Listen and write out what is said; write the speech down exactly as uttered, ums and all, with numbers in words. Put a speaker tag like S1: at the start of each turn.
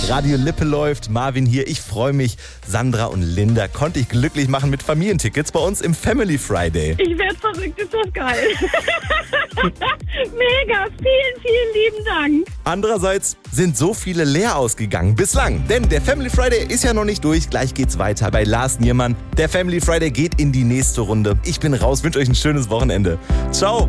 S1: Radio Lippe läuft, Marvin hier. Ich freue mich. Sandra und Linda konnte ich glücklich machen mit Familientickets bei uns im Family Friday.
S2: Ich werde verrückt, ist das geil. Mega, vielen, vielen lieben Dank.
S1: Andererseits sind so viele leer ausgegangen bislang. Denn der Family Friday ist ja noch nicht durch. Gleich geht's weiter bei Lars Niermann. Der Family Friday geht in die nächste Runde. Ich bin raus, wünsche euch ein schönes Wochenende. Ciao.